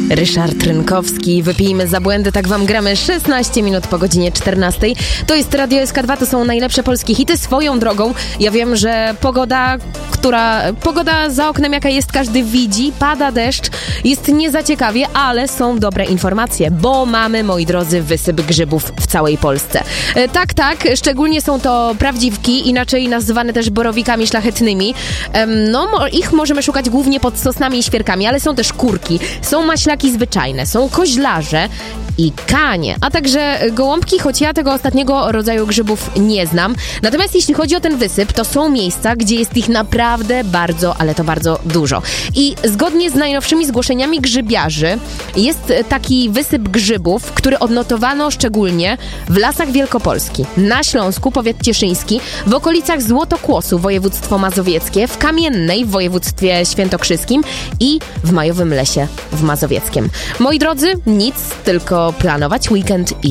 Ryszard Rynkowski, wypijmy za błędy, tak wam gramy 16 minut po godzinie 14. To jest Radio SK2, to są najlepsze polskie hity. Swoją drogą, ja wiem, że pogoda za oknem jaka jest, każdy widzi, pada deszcz, jest nie za ciekawie, ale są dobre informacje, bo mamy, moi drodzy, wysyp grzybów w całej Polsce. Tak, szczególnie są to prawdziwki, inaczej nazywane też borowikami szlachetnymi. Ich możemy szukać głównie pod sosnami i świerkami, ale są też kurki, są maślaki zwyczajne, są koźlarze i kanie, a także gołąbki, choć ja tego ostatniego rodzaju grzybów nie znam. Natomiast jeśli chodzi o ten wysyp, to są miejsca, gdzie jest ich naprawdę bardzo, ale to bardzo dużo. I zgodnie z najnowszymi zgłoszeniami grzybiarzy jest taki wysyp grzybów, który odnotowano szczególnie w Lasach Wielkopolski, na Śląsku, powiat cieszyński, w okolicach Złotokłosu, województwo mazowieckie, w Kamiennej w województwie świętokrzyskim i w Majowym Lesie w Mazowieckiem. Moi drodzy, nic, tylko planować weekend i